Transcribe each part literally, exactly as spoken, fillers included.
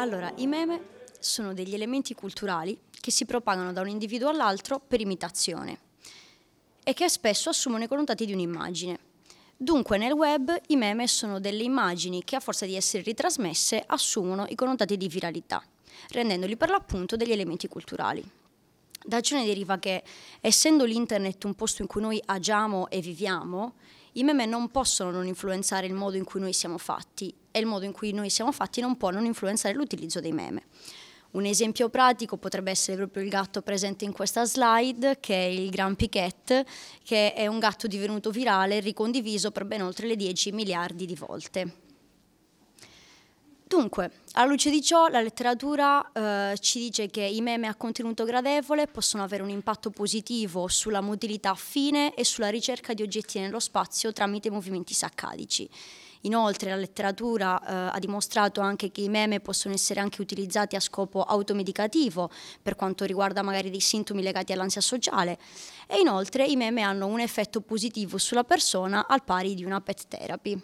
Allora, i meme sono degli elementi culturali che si propagano da un individuo all'altro per imitazione e che spesso assumono i connotati di un'immagine. Dunque nel web i meme sono delle immagini che a forza di essere ritrasmesse assumono i connotati di viralità, rendendoli per l'appunto degli elementi culturali. Da ciò ne deriva che, essendo l'internet un posto in cui noi agiamo e viviamo, i meme non possono non influenzare il modo in cui noi siamo fatti e il modo in cui noi siamo fatti non può non influenzare l'utilizzo dei meme. Un esempio pratico potrebbe essere proprio il gatto presente in questa slide, che è il Grumpy Cat, che è un gatto divenuto virale e ricondiviso per ben oltre le dieci miliardi di volte. Dunque, alla luce di ciò, la letteratura eh, ci dice che i meme a contenuto gradevole possono avere un impatto positivo sulla motilità fine e sulla ricerca di oggetti nello spazio tramite movimenti saccadici. Inoltre la letteratura eh, ha dimostrato anche che i meme possono essere anche utilizzati a scopo automedicativo per quanto riguarda magari dei sintomi legati all'ansia sociale, e inoltre i meme hanno un effetto positivo sulla persona al pari di una pet therapy.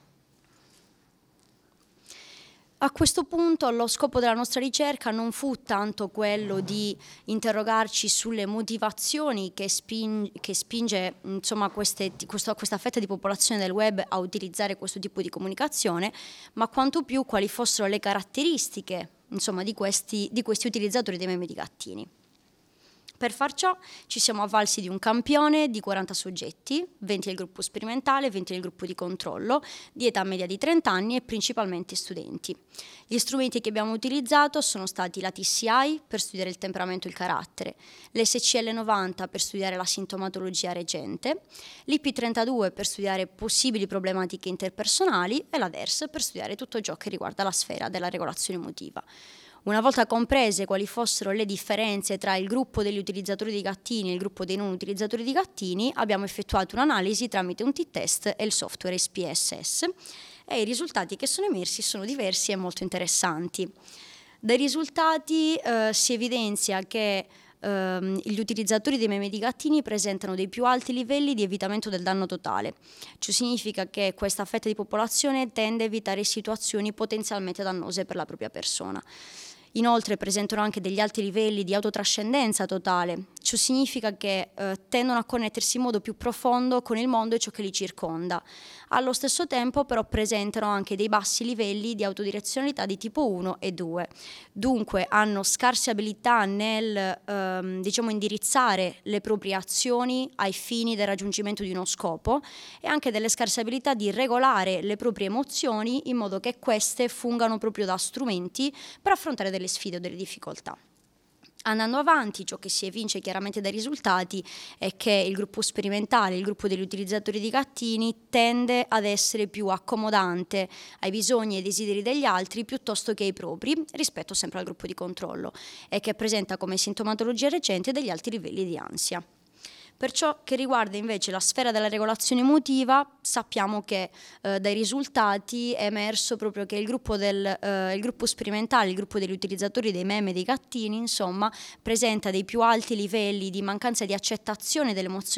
A questo punto lo scopo della nostra ricerca non fu tanto quello di interrogarci sulle motivazioni che, spin- che spinge insomma, queste, questo, questa fetta di popolazione del web a utilizzare questo tipo di comunicazione, ma quanto più quali fossero le caratteristiche insomma, di, questi, di questi utilizzatori dei meme di gattini. Per far ciò ci siamo avvalsi di un campione di quaranta soggetti, venti del gruppo sperimentale, venti del gruppo di controllo, di età media di trenta anni e principalmente studenti. Gli strumenti che abbiamo utilizzato sono stati la T C I per studiare il temperamento e il carattere, l'S C L novanta per studiare la sintomatologia reggente, l'I P trentadue per studiare possibili problematiche interpersonali e la D E R S per studiare tutto ciò che riguarda la sfera della regolazione emotiva. Una volta comprese quali fossero le differenze tra il gruppo degli utilizzatori di gattini e il gruppo dei non utilizzatori di gattini, abbiamo effettuato un'analisi tramite un T-test e il software S P S S, e i risultati che sono emersi sono diversi e molto interessanti. Dai risultati eh, si evidenzia che Uh, gli utilizzatori dei meme di gattini presentano dei più alti livelli di evitamento del danno totale. Ciò significa che questa fetta di popolazione tende a evitare situazioni potenzialmente dannose per la propria persona. Inoltre presentano anche degli alti livelli di autotrascendenza totale. Ciò significa che eh, tendono a connettersi in modo più profondo con il mondo e ciò che li circonda. Allo stesso tempo però presentano anche dei bassi livelli di autodirezionalità di tipo uno e due. Dunque hanno scarse abilità nel ehm, diciamo indirizzare le proprie azioni ai fini del raggiungimento di uno scopo, e anche delle scarse abilità di regolare le proprie emozioni in modo che queste fungano proprio da strumenti per affrontare delle sfide o delle difficoltà. Andando avanti, ciò che si evince chiaramente dai risultati è che il gruppo sperimentale, il gruppo degli utilizzatori di gattini, tende ad essere più accomodante ai bisogni e ai desideri degli altri piuttosto che ai propri, rispetto sempre al gruppo di controllo, e che presenta come sintomatologia recente degli alti livelli di ansia. Per ciò che riguarda invece la sfera della regolazione emotiva, sappiamo che eh, dai risultati è emerso proprio che il gruppo, del, eh, il gruppo sperimentale, il gruppo degli utilizzatori dei meme dei gattini, insomma, presenta dei più alti livelli di mancanza di accettazione delle emozioni